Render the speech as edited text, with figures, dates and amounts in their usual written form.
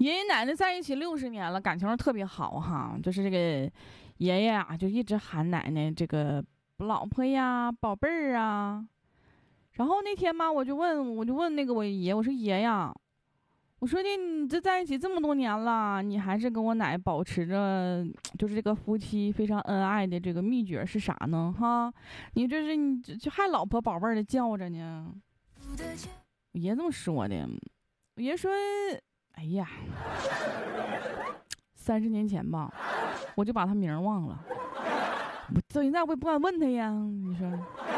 爷爷奶奶在一起60年了，感情特别好哈。就是这个爷爷啊，就一直喊奶奶这个老婆呀、宝贝儿啊。然后那天嘛，我就问那个我爷，我说爷呀，我说你这在一起这么多年了，你还是跟我奶保持着就是这个夫妻非常恩爱的这个秘诀是啥呢？哈，你这是你就还老婆宝贝儿的叫着呢。我爷这么说的，我爷说，哎呀，30年前吧，我就把他名忘了，我到现在我也不敢问他呀。你说。